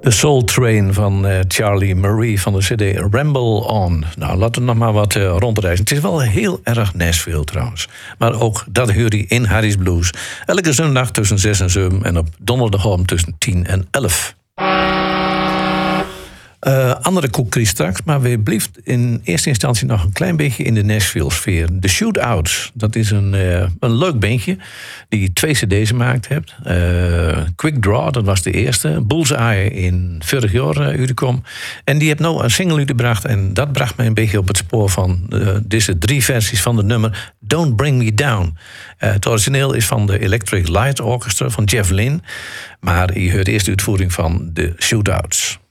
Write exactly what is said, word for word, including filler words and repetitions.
The Soul Train van uh, Charlie Marie van de cd Ramble On. Nou, laten we nog maar wat uh, rondreizen. Het is wel heel erg Nashville trouwens. Maar ook dat hoor je in Harry's Blues. Elke zondag tussen zes en zeven en op donderdagavond tussen tien en elf. Uh, andere koekries straks, maar we blijven in eerste instantie nog een klein beetje in de Nashville-sfeer. De Shootouts, dat is een, uh, een leuk bandje die twee cd's gemaakt heeft. Uh, Quick Draw, dat was de eerste. Bullseye in vorig jaar uh, uitgekomen. En die heeft nou een single uitgebracht en dat bracht mij een beetje op het spoor van uh, deze drie versies van het nummer Don't Bring Me Down. Uh, het origineel is van de Electric Light Orchestra van Jeff Lynne, maar je hoort eerst de uitvoering van de Shootouts.